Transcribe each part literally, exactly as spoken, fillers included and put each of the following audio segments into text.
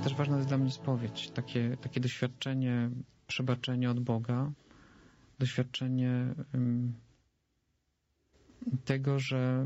też ważna jest dla mnie spowiedź. Takie, takie doświadczenie, przebaczenie od Boga, doświadczenie um, tego, że,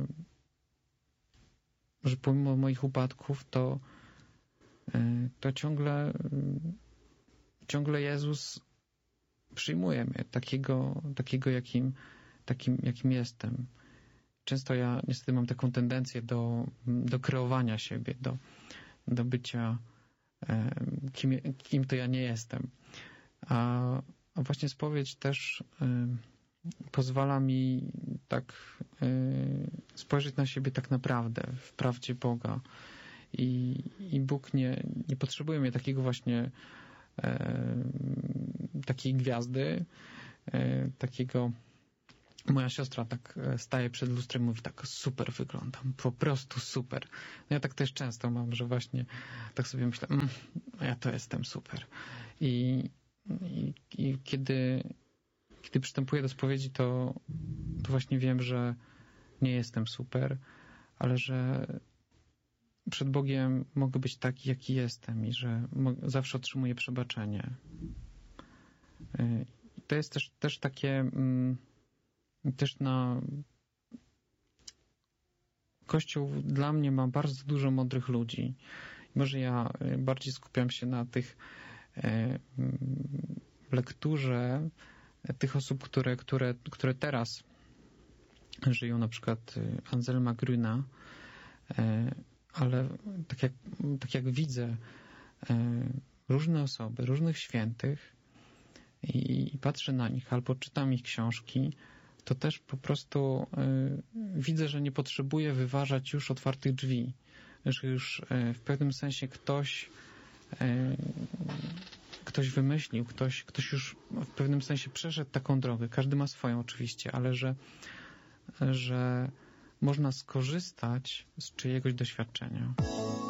że pomimo moich upadków, to, to ciągle, ciągle Jezus przyjmuje mnie takiego, takiego jakim, takim, jakim jestem. Często ja niestety mam taką tendencję do, do kreowania siebie, do, do bycia kim, kim to ja nie jestem. A, a właśnie spowiedź też y, pozwala mi tak y, spojrzeć na siebie tak naprawdę, w prawdzie Boga. I, i Bóg nie, nie potrzebuje mnie takiego właśnie y, takiej gwiazdy, y, takiego. Moja siostra tak staje przed lustrem i mówi tak, super wyglądam, po prostu super. No ja tak też często mam, że właśnie tak sobie myślę, mm, ja to jestem super. I, i, i kiedy, kiedy przystępuję do spowiedzi, to, to właśnie wiem, że nie jestem super, ale że przed Bogiem mogę być taki, jaki jestem i że zawsze otrzymuję przebaczenie. I to jest też, też takie... Mm, też na Kościół dla mnie ma bardzo dużo mądrych ludzi. Może ja bardziej skupiam się na tych e, lekturze tych osób, które, które, które teraz żyją, na przykład Anselma Grüna, e, ale tak jak, tak jak widzę e, różne osoby, różnych świętych i, i patrzę na nich, albo czytam ich książki, to też po prostu y, widzę, że nie potrzebuję wyważać już otwartych drzwi, że już y, w pewnym sensie ktoś y, ktoś wymyślił, ktoś, ktoś już w pewnym sensie przeszedł taką drogę. Każdy ma swoją oczywiście, ale że, że można skorzystać z czyjegoś doświadczenia.